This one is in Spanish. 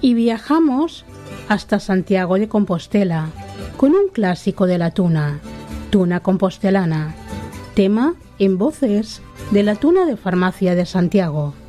y viajamos hasta Santiago de Compostela con un clásico de la tuna, Tuna Compostelana, tema en voces de la Tuna de Farmacia de Santiago.